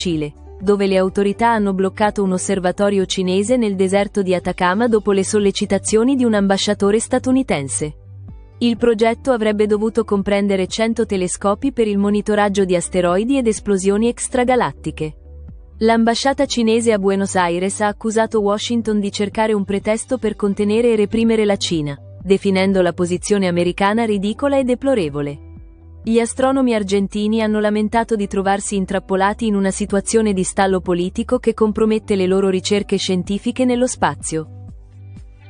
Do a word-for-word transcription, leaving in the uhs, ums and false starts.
Cile, dove le autorità hanno bloccato un osservatorio cinese nel deserto di Atacama dopo le sollecitazioni di un ambasciatore statunitense. Il progetto avrebbe dovuto comprendere cento telescopi per il monitoraggio di asteroidi ed esplosioni extragalattiche. L'ambasciata cinese a Buenos Aires ha accusato Washington di cercare un pretesto per contenere e reprimere la Cina, definendo la posizione americana ridicola e deplorevole. Gli astronomi argentini hanno lamentato di trovarsi intrappolati in una situazione di stallo politico che compromette le loro ricerche scientifiche nello spazio.